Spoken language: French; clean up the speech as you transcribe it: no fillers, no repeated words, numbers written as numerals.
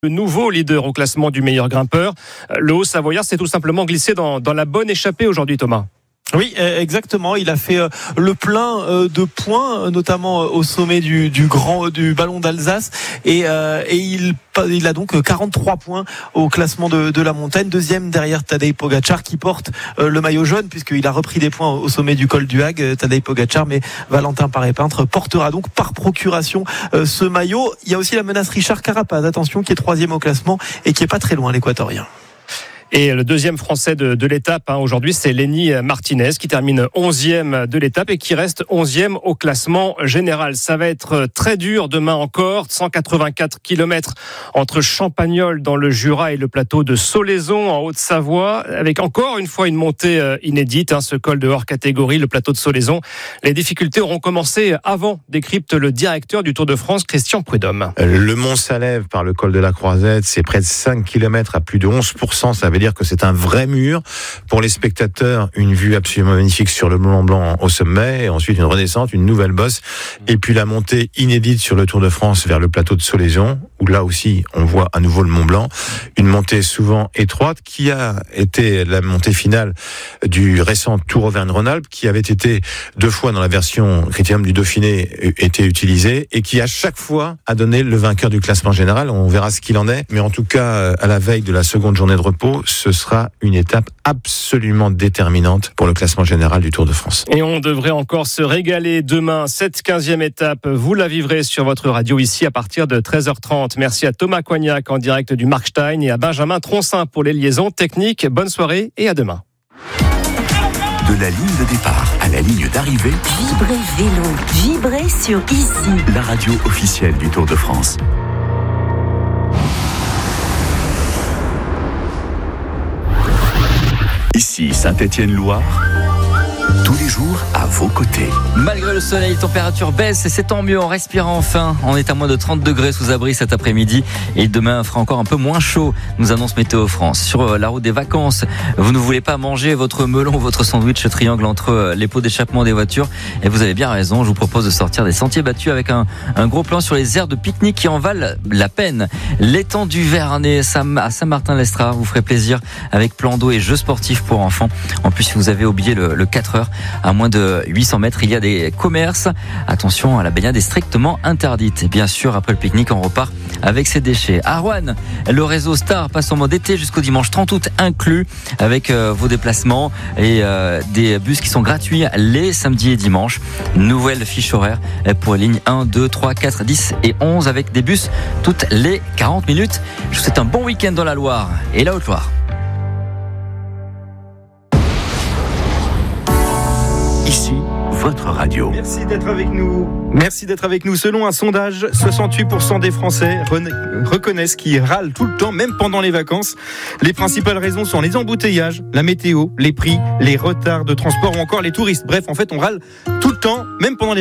Le nouveau leader au classement du meilleur grimpeur. Le Haut-Savoyard s'est tout simplement glissé dans la bonne échappée aujourd'hui, Thomas. Oui, exactement. Il a fait le plein de points, notamment au sommet du ballon d'Alsace, et il a donc 43 points au classement de la montagne. Deuxième derrière Tadej Pogačar qui porte le maillot jaune puisqu'il a repris des points au sommet du col du Hague, Tadej Pogačar, mais Valentin Paré-Peintre portera donc par procuration ce maillot. Il y a aussi la menace Richard Carapaz, attention, qui est troisième au classement et qui est pas très loin, l'équatorien. Et le deuxième Français de l'étape aujourd'hui, c'est Lenny Martinez qui termine 11e de l'étape et qui reste 11e au classement général. Ça va être très dur demain encore, 184 km entre Champagnole dans le Jura et le plateau de Solaison en Haute-Savoie, avec encore une fois une montée inédite, ce col de hors catégorie, le plateau de Solaison. Les difficultés auront commencé avant, décrypte le directeur du Tour de France, Christian Prudhomme. Le mont Salève par le col de la Croisette, c'est près de 5 km à plus de 11%, ça veut dire que c'est un vrai mur. Pour les spectateurs, une vue absolument magnifique sur le Mont Blanc au sommet, et ensuite une redescente, une nouvelle bosse, et puis la montée inédite sur le Tour de France vers le plateau de Solaison, où là aussi on voit à nouveau le Mont Blanc, une montée souvent étroite qui a été la montée finale du récent Tour Auvergne-Rhône-Alpes, qui avait été 2 fois dans la version Critérium du Dauphiné été utilisée, et qui à chaque fois a donné le vainqueur du classement général. On verra ce qu'il en est, mais en tout cas à la veille de la seconde journée de repos, ce sera une étape absolument déterminante pour le classement général du Tour de France. Et on devrait encore se régaler demain. Cette 15e étape, vous la vivrez sur votre radio ici à partir de 13h30. Merci à Thomas Coignac en direct du Markstein et à Benjamin Troncin pour les liaisons techniques. Bonne soirée et à demain. De la ligne de départ à la ligne d'arrivée, Vibrez vélo, vibrez sur Ici, la radio officielle du Tour de France. Ici Saint-Étienne-Loire, tous les jours à vos côtés. Malgré le soleil, température baisse et c'est tant mieux, on respire enfin. On est à moins de 30 degrés sous abri cet après-midi et demain fera encore un peu moins chaud, nous annonce Météo France. Sur la route des vacances, vous ne voulez pas manger votre melon, votre sandwich triangle entre les pots d'échappement des voitures, et vous avez bien raison, je vous propose de sortir des sentiers battus avec un gros plan sur les aires de pique-nique qui en valent la peine. L'étang du Vernay à Saint-Martin-l'Estrard vous ferez plaisir avec plan d'eau et jeux sportifs pour enfants. En plus, si vous avez oublié le 4 heures, à moins de 800 mètres, il y a des commerces. Attention, la baignade est strictement interdite. Et bien sûr, après le pique-nique, on repart avec ses déchets. À Roanne, le réseau Star passe en mode été jusqu'au dimanche 30 août inclus, avec vos déplacements et des bus qui sont gratuits les samedis et dimanches. Nouvelle fiche horaire pour les lignes 1, 2, 3, 4, 10 et 11 avec des bus toutes les 40 minutes. Je vous souhaite un bon week-end dans la Loire et la Haute-Loire. Ici, votre radio. Merci d'être avec nous. Merci d'être avec nous. Selon un sondage, 68% des Français reconnaissent qu'ils râlent tout le temps, même pendant les vacances. Les principales raisons sont les embouteillages, la météo, les prix, les retards de transport ou encore les touristes. Bref, en fait, on râle tout le temps, même pendant les vacances.